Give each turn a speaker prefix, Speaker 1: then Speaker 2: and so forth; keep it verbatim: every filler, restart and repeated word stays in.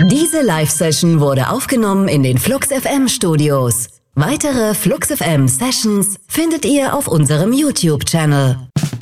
Speaker 1: Diese Live-Session wurde aufgenommen in den Flux F M Studios. Weitere Flux F M Sessions findet ihr auf unserem YouTube-Channel.